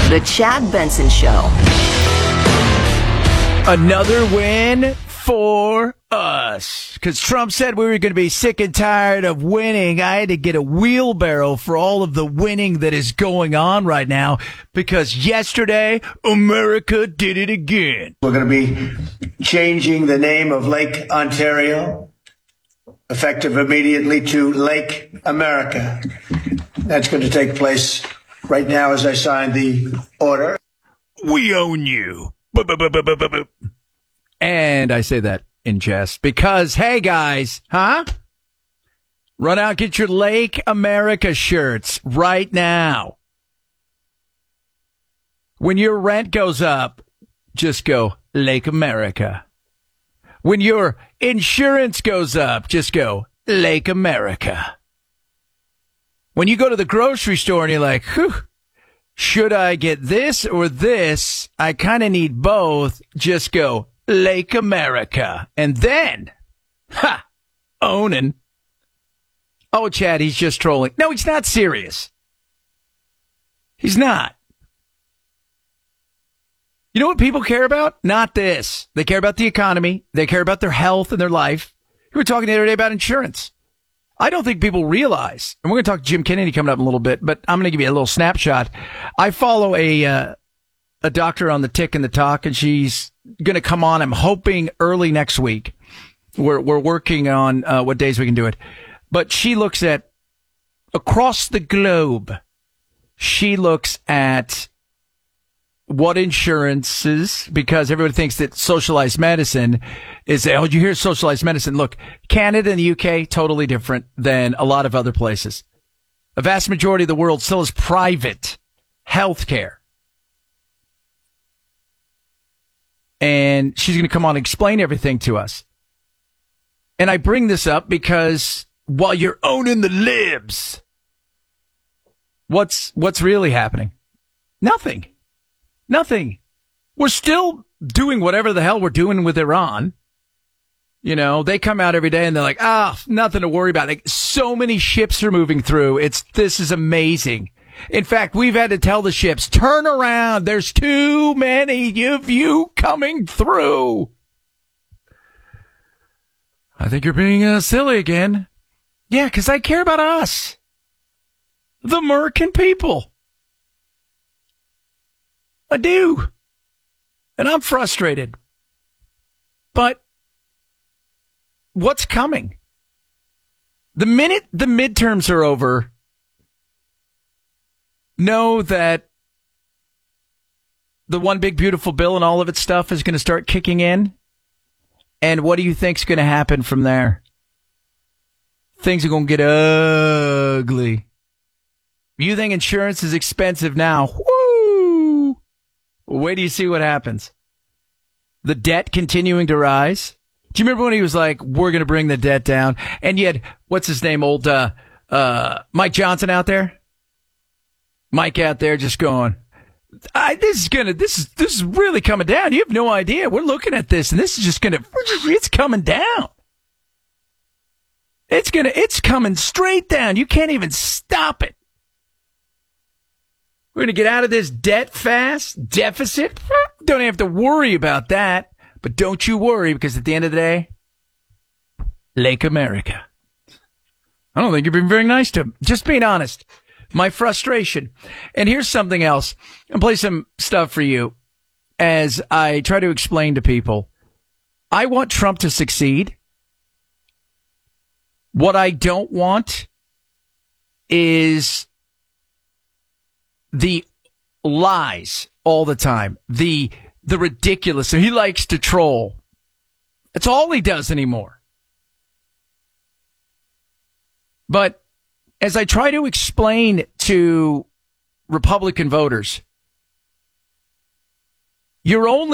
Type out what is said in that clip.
The Chad Benson Show. Another win for us. Because Trump said we were going to be sick and tired of winning. I had to get a wheelbarrow for all of the winning that is going on right now. Because yesterday, America did it again. We're going to be changing the name of Lake Ontario, effective immediately, to Lake America. That's going to take place right now as I sign the order. We own you. And I say that in jest because, hey, guys, run out, get your Lake America shirts right now. When your rent goes up, just go Lake America. When your insurance goes up, just go Lake America. When you go to the grocery store and you're like, whew, should I get this or this? I kind of need both. Just go Lake America. And then, owning. Oh, Chad, he's just trolling. No, he's not serious. He's not. You know what people care about? Not this. They care about the economy. They care about their health and their life. We were talking the other day about insurance. I don't think people realize, and we're going to talk to Jim Kennedy coming up in a little bit, but I'm going to give you a little snapshot. I follow a doctor on the Tick and the Talk, and she's going to come on, I'm hoping, early next week. We're working on what days we can do it. But she looks at, across the globe, she looks at what insurances, because everybody thinks that socialized medicine is, oh, you hear socialized medicine. Look, Canada and the UK, totally different than a lot of other places. The vast majority of the world still is private health care. And she's going to come on and explain everything to us. And I bring this up because while you're owning the libs, what's really happening? Nothing. We're still doing whatever the hell we're doing with Iran. You know, they come out every day and they're like, nothing to worry about. Like, so many ships are moving through. This is amazing. In fact, we've had to tell the ships, turn around. There's too many of you coming through. I think you're being silly again. Yeah, because I care about us, the American people. I do. And I'm frustrated. But what's coming? The minute the midterms are over, know that the one big beautiful bill and all of its stuff is going to start kicking in. And what do you think's going to happen from there? Things are going to get ugly. You think insurance is expensive now? Woo! Wait till you see what happens. The debt continuing to rise. Do you remember when he was like, we're going to bring the debt down? And yet, what's his name? Old Mike Johnson out there? Mike out there just going, this is really coming down. You have no idea. We're looking at this, and this is just it's coming down. It's coming straight down. You can't even stop it. We're going to get out of this debt fast, deficit. Don't have to worry about that. But don't you worry, because at the end of the day, Lake America. I don't think you're being very nice to him. Just being honest. My frustration. And here's something else. I'll play some stuff for you as I try to explain to people. I want Trump to succeed. What I don't want is the lies all the time, the ridiculous. So he likes to troll. That's all he does anymore. But as I try to explain to Republican voters, you're only